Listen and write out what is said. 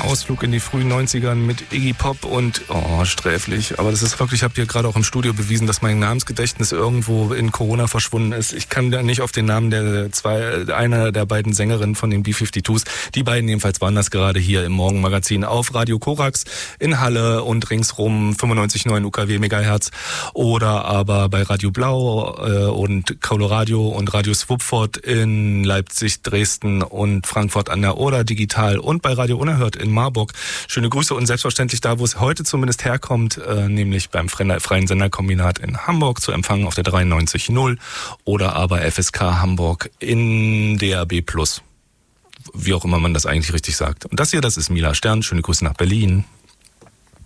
Ausflug in die frühen 90ern mit Iggy Pop und, sträflich. Aber das ist wirklich, ich habe dir gerade auch im Studio bewiesen, dass mein Namensgedächtnis irgendwo in Corona verschwunden ist. Ich kann da nicht auf den Namen einer der beiden Sängerinnen von den B-52s. Die beiden jedenfalls waren das gerade hier im Morgenmagazin auf Radio Korax in Halle und ringsrum 95,9 UKW Megahertz oder aber bei Radio Blau und Coloradio und Radio Swupford in Leipzig, Dresden und Frankfurt an der Oder digital und bei Radio Unerhört in Marburg. Schöne Grüße und selbstverständlich da, wo es heute zumindest herkommt, nämlich beim Freien Senderkombinat in Hamburg zu empfangen auf der 93.0 oder aber FSK Hamburg in DAB+. Wie auch immer man das eigentlich richtig sagt. Und das hier, das ist Mila Stern. Schöne Grüße nach Berlin.